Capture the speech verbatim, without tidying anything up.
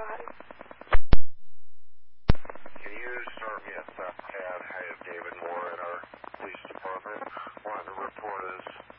ahead. Can you start me a theft tab? I have David Moore in our police department. Wanting to report his